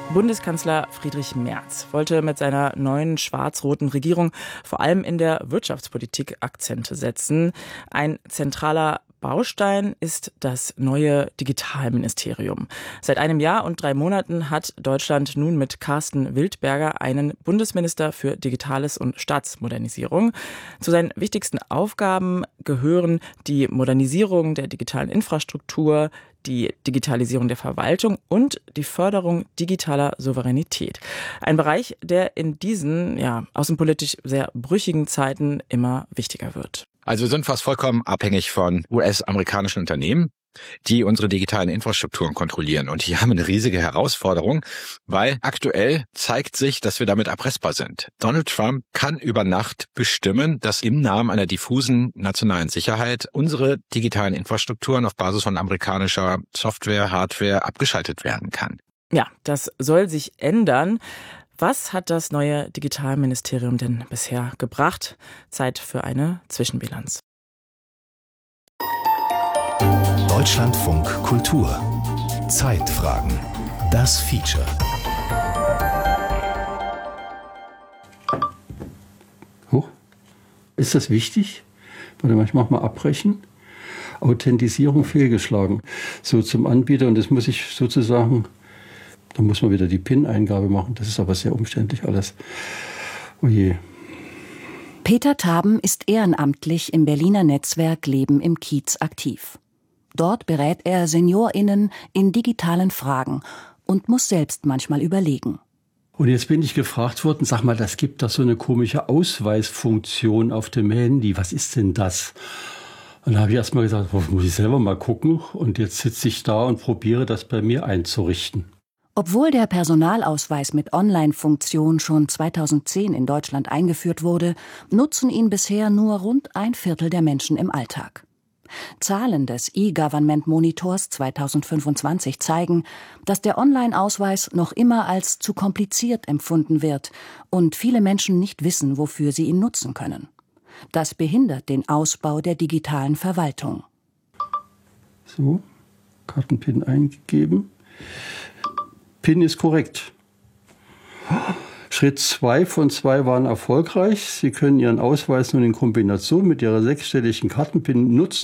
Bundeskanzler Friedrich Merz wollte mit seiner neuen schwarz-roten Regierung vor allem in der Wirtschaftspolitik Akzente setzen. Ein zentraler Baustein ist das neue Digitalministerium. Seit einem Jahr und 3 Monaten hat Deutschland nun mit Carsten Wildberger einen Bundesminister für Digitales und Staatsmodernisierung. Zu seinen wichtigsten Aufgaben gehören die Modernisierung der digitalen Infrastruktur, die Digitalisierung der Verwaltung und die Förderung digitaler Souveränität. Ein Bereich, der in diesen, außenpolitisch sehr brüchigen Zeiten immer wichtiger wird. Also wir sind fast vollkommen abhängig von US-amerikanischen Unternehmen, die unsere digitalen Infrastrukturen kontrollieren. Und hier haben wir eine riesige Herausforderung, weil aktuell zeigt sich, dass wir damit erpressbar sind. Donald Trump kann über Nacht bestimmen, dass im Namen einer diffusen nationalen Sicherheit unsere digitalen Infrastrukturen auf Basis von amerikanischer Software, Hardware abgeschaltet werden kann. Ja, das soll sich ändern. Was hat das neue Digitalministerium denn bisher gebracht? Zeit für eine Zwischenbilanz. Deutschlandfunk Kultur. Zeitfragen. Das Feature. Ist das wichtig? Warte mal, ich mach mal abbrechen. Authentisierung fehlgeschlagen. So zum Anbieter, und das muss ich sozusagen, da muss man wieder die PIN-Eingabe machen. Das ist aber sehr umständlich alles. Oh je. Peter Taben ist ehrenamtlich im Berliner Netzwerk Leben im Kiez aktiv. Dort berät er SeniorInnen in digitalen Fragen und muss selbst manchmal überlegen. Und jetzt bin ich gefragt worden, sag mal, das gibt doch so eine komische Ausweisfunktion auf dem Handy. Was ist denn das? Und da habe ich erst mal gesagt, muss ich selber mal gucken. Und jetzt sitze ich da und probiere das bei mir einzurichten. Obwohl der Personalausweis mit Online-Funktion schon 2010 in Deutschland eingeführt wurde, nutzen ihn bisher nur rund 1/4 der Menschen im Alltag. Zahlen des E-Government-Monitors 2025 zeigen, dass der Online-Ausweis noch immer als zu kompliziert empfunden wird und viele Menschen nicht wissen, wofür sie ihn nutzen können. Das behindert den Ausbau der digitalen Verwaltung. So, Kartenpin eingegeben. PIN ist korrekt. Schritt 2 von 2 waren erfolgreich. Sie können Ihren Ausweis nun in Kombination mit Ihrer 6-stelligen Kartenpin nutzen.